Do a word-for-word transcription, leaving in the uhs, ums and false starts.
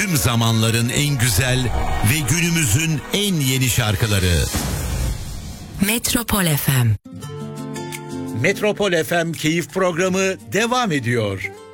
Tüm zamanların en güzel ve günümüzün en yeni şarkıları. Metropol F M. Metropol F M Keyif Programı devam ediyor.